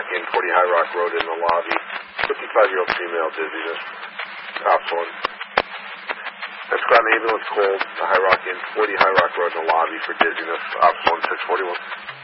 Inn, 40 High Rock Road in the lobby. 55-year-old female, dizziness. Cops 1. Escort an ambulance called the High Rock Inn, 40 High Rock Road in the lobby for dizziness. Ops 1, 641.